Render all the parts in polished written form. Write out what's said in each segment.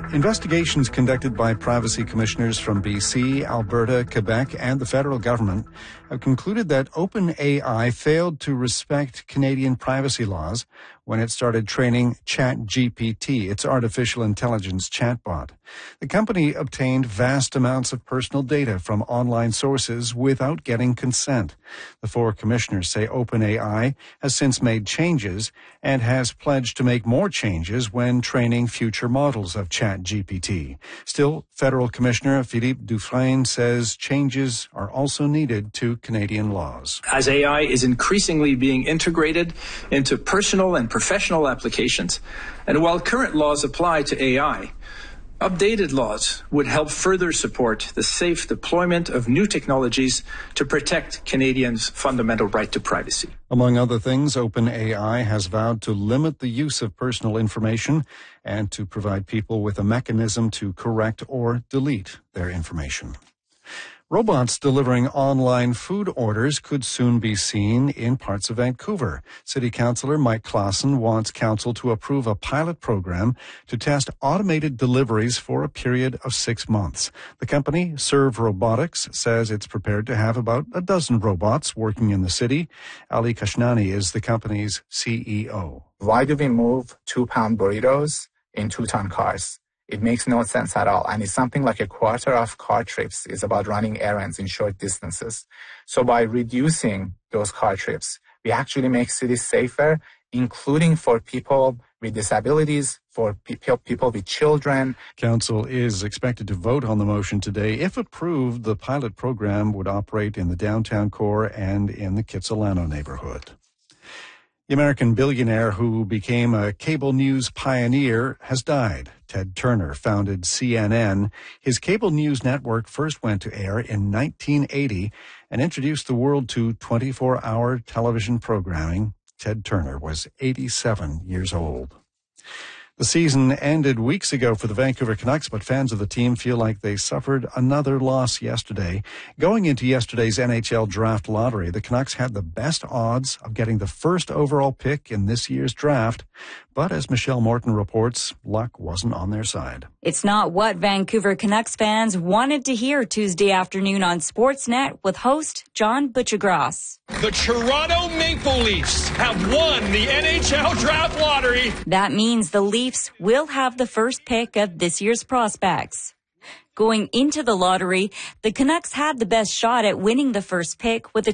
Investigations conducted by privacy commissioners from BC, Alberta, Quebec, and the federal government have concluded that OpenAI failed to respect Canadian privacy laws when it started training ChatGPT, its artificial intelligence chatbot. The company obtained vast amounts of personal data from online sources without getting consent. The four commissioners say OpenAI has since made changes and has pledged to make more changes when training future models of ChatGPT. Still, Federal Commissioner Philippe Dufresne says changes are also needed to Canadian laws. As AI is increasingly being integrated into personal and professional applications, and while current laws apply to AI, updated laws would help further support the safe deployment of new technologies to protect Canadians' fundamental right to privacy. Among other things, OpenAI has vowed to limit the use of personal information and to provide people with a mechanism to correct or delete their information. Robots delivering online food orders could soon be seen in parts of Vancouver. City Councillor Mike Clausen wants Council to approve a pilot program to test automated deliveries for a period of 6 months. The company, Serve Robotics, says it's prepared to have about a dozen robots working in the city. Ali Kashnani is the company's CEO. Why do we move 2-pound burritos in 2-ton cars? It makes no sense at all. And it's something like a quarter of car trips is about running errands in short distances. So by reducing those car trips, we actually make cities safer, including for people with disabilities, for people with children. Council is expected to vote on the motion today. If approved, the pilot program would operate in the downtown core and in the Kitsilano neighborhood. The American billionaire who became a cable news pioneer has died. Ted Turner founded CNN. His cable news network first went to air in 1980 and introduced the world to 24-hour television programming. Ted Turner was 87 years old. The season ended weeks ago for the Vancouver Canucks, but fans of the team feel like they suffered another loss yesterday. Going into yesterday's NHL draft lottery, the Canucks had the best odds of getting the first overall pick in this year's draft. But as Michelle Morton reports, luck wasn't on their side. It's not what Vancouver Canucks fans wanted to hear Tuesday afternoon on Sportsnet with host John Butchergross. The Toronto Maple Leafs have won the NHL draft lottery. That means the Leafs will have the first pick of this year's prospects. Going into the lottery, the Canucks had the best shot at winning the first pick with a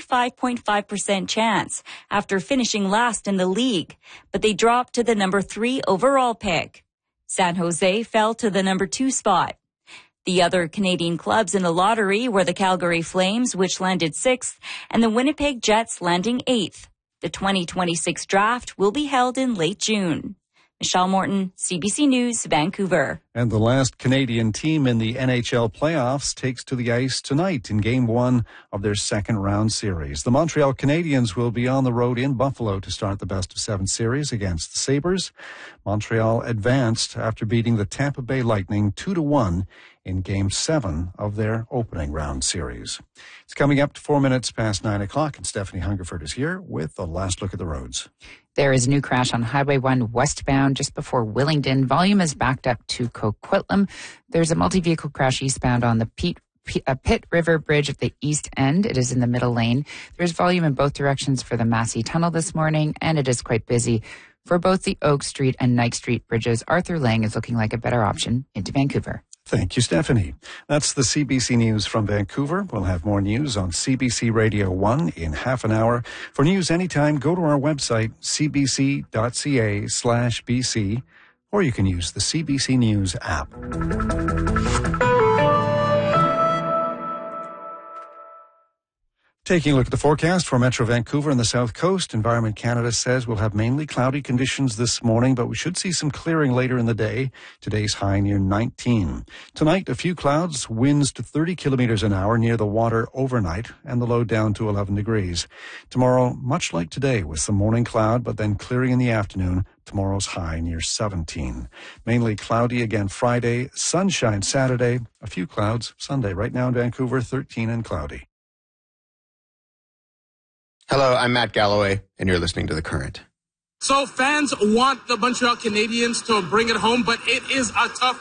25.5% chance after finishing last in the league, but they dropped to the number 3 overall pick. San Jose fell to the number 2 spot. The other Canadian clubs in the lottery were the Calgary Flames, which landed 6th, and the Winnipeg Jets landing 8th. The 2026 draft will be held in late June. Michelle Morton, CBC News, Vancouver. And the last Canadian team in the NHL playoffs takes to the ice tonight in Game 1 of their second-round series. The Montreal Canadiens will be on the road in Buffalo to start the best-of-7 series against the Sabres. Montreal advanced after beating the Tampa Bay Lightning 2-1 in Game 7 of their opening round series. It's coming up to 4 minutes past 9 o'clock, and Stephanie Hungerford is here with the last look at the roads. There is a new crash on Highway 1 westbound just before Willingdon. Volume is backed up to Coquitlam. There's a multi-vehicle crash eastbound on the Pitt River Bridge at the east end. It is in the middle lane. There's volume in both directions for the Massey Tunnel this morning, and it is quite busy for both the Oak Street and Nike Street bridges. Arthur Lang is looking like a better option into Vancouver. Thank you, Stephanie. That's the CBC News from Vancouver. We'll have more news on CBC Radio 1 in half an hour. For news anytime, go to our website, cbc.ca/BC, or you can use the CBC News app. Taking a look at the forecast for Metro Vancouver and the South Coast, Environment Canada says we'll have mainly cloudy conditions this morning, but we should see some clearing later in the day. Today's high near 19. Tonight, a few clouds, winds to 30 kilometers an hour near the water overnight, and the low down to 11 degrees. Tomorrow, much like today, with some morning cloud, but then clearing in the afternoon. Tomorrow's high near 17. Mainly cloudy again Friday, sunshine Saturday, a few clouds Sunday. Right now in Vancouver, 13 and cloudy. Hello, I'm Matt Galloway, and you're listening to The Current. So fans want the Montreal Canadiens to bring it home, but it is a tough